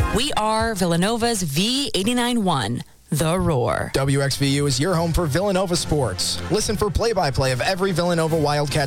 We are Villanova's V89.1. The Roar. WXVU is your home for Villanova sports. Listen for play-by-play of every Villanova Wildcat